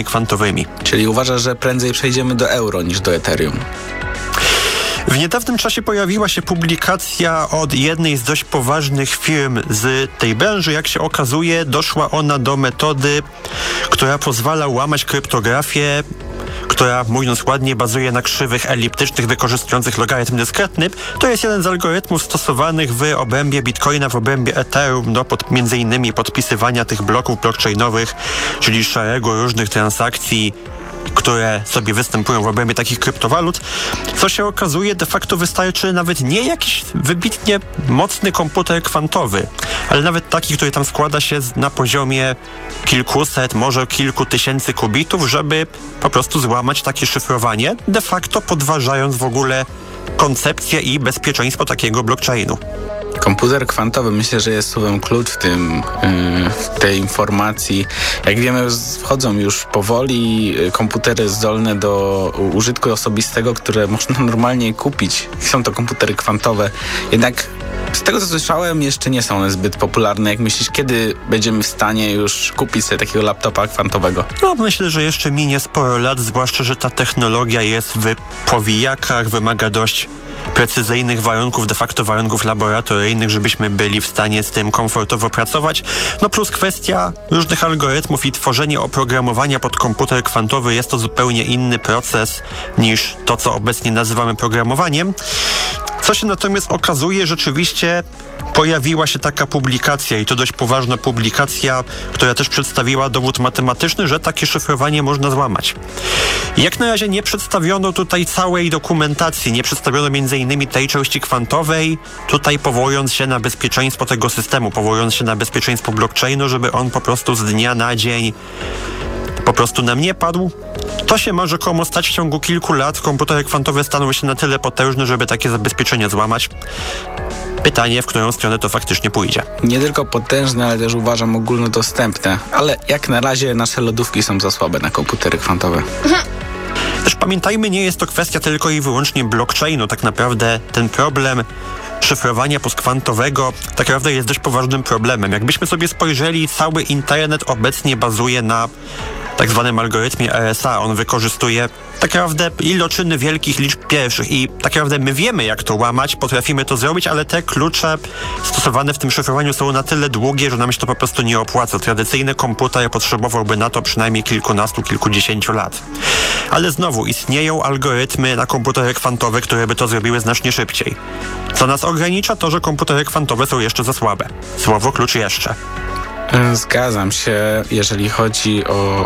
kwantowymi. Czyli uważasz, że prędzej przejdziemy do euro niż do Ethereum? W niedawnym czasie pojawiła się publikacja od jednej z dość poważnych firm z tej branży. Jak się okazuje, doszła ona do metody, która pozwala łamać kryptografię, która, mówiąc ładnie, bazuje na krzywych eliptycznych wykorzystujących logarytm dyskretny. To jest jeden z algorytmów stosowanych w obrębie Bitcoina, w obrębie Ethereum, między innymi podpisywania tych bloków blockchainowych, czyli szeregu różnych transakcji, które sobie występują w obrębie takich kryptowalut. Co się okazuje, de facto wystarczy nawet nie jakiś wybitnie mocny komputer kwantowy, ale nawet taki, który tam składa się na poziomie kilkuset, może kilku tysięcy kubitów, żeby po prostu złamać takie szyfrowanie, de facto podważając w ogóle koncepcję i bezpieczeństwo takiego blockchainu. Komputer kwantowy, myślę, że jest słowem klucz w tej informacji. Jak wiemy, wchodzą już powoli komputery zdolne do użytku osobistego, które można normalnie kupić. Są to komputery kwantowe. Jednak z tego, co słyszałem, jeszcze nie są one zbyt popularne. Jak myślisz, kiedy będziemy w stanie już kupić sobie takiego laptopa kwantowego? No, myślę, że jeszcze minie sporo lat, zwłaszcza, że ta technologia jest w powijakach, wymaga dość precyzyjnych warunków, de facto warunków laboratoryjnych, żebyśmy byli w stanie z tym komfortowo pracować. No plus kwestia różnych algorytmów i tworzenie oprogramowania pod komputer kwantowy jest to zupełnie inny proces niż to, co obecnie nazywamy programowaniem. Co się natomiast okazuje, rzeczywiście pojawiła się taka publikacja i to dość poważna publikacja, która też przedstawiła dowód matematyczny, że takie szyfrowanie można złamać. Jak na razie nie przedstawiono tutaj całej dokumentacji, nie przedstawiono m.in. tej części kwantowej, tutaj powołując się na bezpieczeństwo tego systemu, powołując się na bezpieczeństwo blockchainu, żeby on po prostu z dnia na dzień po prostu nam nie padł. To się może rzekomo stać w ciągu kilku lat. Komputery kwantowe staną się na tyle potężne, żeby takie zabezpieczenia złamać. Pytanie, w którą stronę to faktycznie pójdzie. Nie tylko potężne, ale też uważam ogólnodostępne. Ale jak na razie nasze lodówki są za słabe na komputery kwantowe. Też pamiętajmy, nie jest to kwestia tylko i wyłącznie blockchainu. Tak naprawdę ten problem szyfrowania postkwantowego tak naprawdę jest dość poważnym problemem. Jakbyśmy sobie spojrzeli, cały internet obecnie bazuje na tak zwanym algorytmie RSA. On wykorzystuje tak naprawdę iloczyny wielkich liczb pierwszych i tak naprawdę my wiemy, jak to łamać, potrafimy to zrobić, ale te klucze stosowane w tym szyfrowaniu są na tyle długie, że nam się to po prostu nie opłaca. Tradycyjny komputer potrzebowałby na to przynajmniej kilkunastu, kilkudziesięciu lat. Ale znowu istnieją algorytmy na komputery kwantowe, które by to zrobiły znacznie szybciej. Co nas ogranicza, to że komputery kwantowe są jeszcze za słabe. Słowo klucz jeszcze. Zgadzam się, jeżeli chodzi o...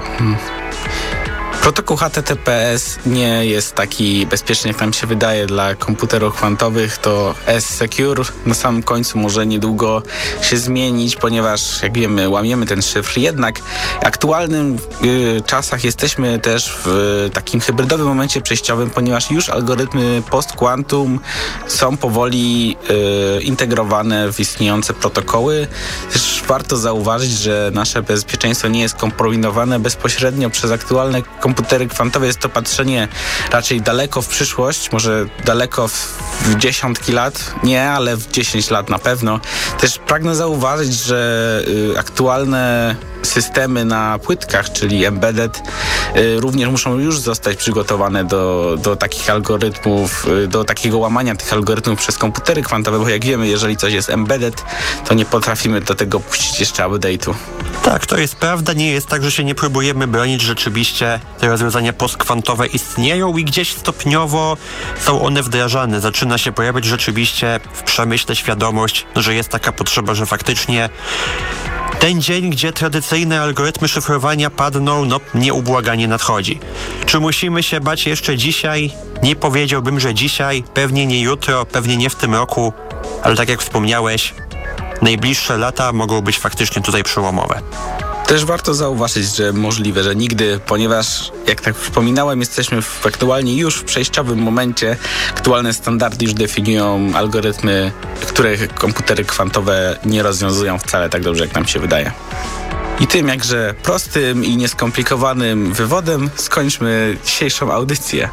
Protokół HTTPS nie jest taki bezpieczny, jak nam się wydaje dla komputerów kwantowych. To S-Secure na samym końcu może niedługo się zmienić, ponieważ, jak wiemy, łamiemy ten szyfr. Jednak w aktualnym czasach jesteśmy też w takim hybrydowym momencie przejściowym, ponieważ już algorytmy post-quantum są powoli integrowane w istniejące protokoły. Też warto zauważyć, że nasze bezpieczeństwo nie jest kompromitowane bezpośrednio przez aktualne komputery kwantowe. Jest to patrzenie raczej daleko w przyszłość, może daleko w dziesiątki lat, nie, ale w 10 lat na pewno. Też pragnę zauważyć, że aktualne systemy na płytkach, czyli embedded, również muszą już zostać przygotowane do takich algorytmów, do takiego łamania tych algorytmów przez komputery kwantowe, bo jak wiemy, jeżeli coś jest embedded, to nie potrafimy do tego puścić jeszcze update'u. Tak, to jest prawda. Nie jest tak, że się nie próbujemy bronić. Rzeczywiście te rozwiązania postkwantowe istnieją i gdzieś stopniowo są one wdrażane. Zaczyna się pojawiać rzeczywiście w przemyśle świadomość, że jest taka potrzeba, że faktycznie ten dzień, gdzie tradycyjne algorytmy szyfrowania padną, nieubłaganie nadchodzi. Czy musimy się bać jeszcze dzisiaj? Nie powiedziałbym, że dzisiaj, pewnie nie jutro, pewnie nie w tym roku, ale tak jak wspomniałeś, najbliższe lata mogą być faktycznie tutaj przełomowe. Też warto zauważyć, że możliwe, że nigdy, ponieważ, jak tak wspominałem, jesteśmy aktualnie już w przejściowym momencie. Aktualne standardy już definiują algorytmy, które komputery kwantowe nie rozwiązują wcale tak dobrze, jak nam się wydaje. I tym jakże prostym i nieskomplikowanym wywodem skończmy dzisiejszą audycję.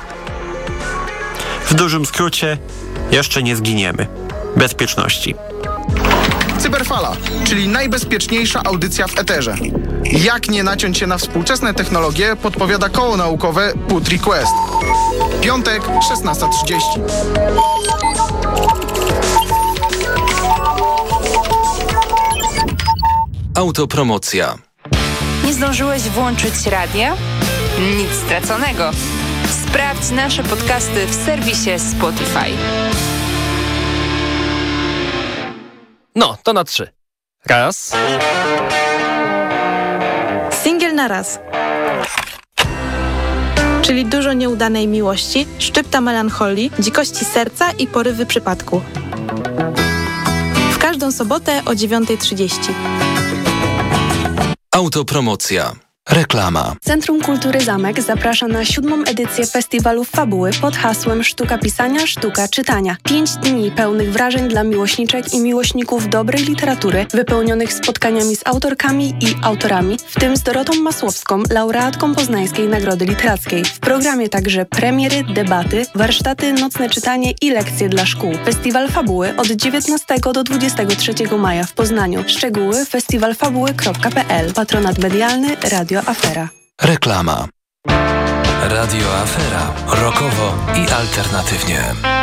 W dużym skrócie, jeszcze nie zginiemy. Bezpieczności. Cyberfala, czyli najbezpieczniejsza audycja w eterze. Jak nie naciąć się na współczesne technologie, podpowiada koło naukowe Put Request. Piątek, 16:30. Autopromocja. Nie zdążyłeś włączyć radia? Nic straconego. Sprawdź nasze podcasty w serwisie Spotify. No, to na 3. Raz. Singiel na raz. Czyli dużo nieudanej miłości, szczypta melancholii, dzikości serca i porywy przypadku. W każdą sobotę o 9:30. Autopromocja. Reklama. Centrum Kultury Zamek zaprasza na 7. edycję Festiwalu Fabuły pod hasłem Sztuka pisania, sztuka czytania. 5 dni pełnych wrażeń dla miłośniczek i miłośników dobrej literatury, wypełnionych spotkaniami z autorkami i autorami, w tym z Dorotą Masłowską, laureatką Poznańskiej Nagrody Literackiej. W programie także premiery, debaty, warsztaty, nocne czytanie i lekcje dla szkół. Festiwal Fabuły od 19 do 23 maja w Poznaniu. Szczegóły festiwalfabuły.pl. Patronat medialny Radio Afera. Reklama. Radio Afera. Rockowo i alternatywnie.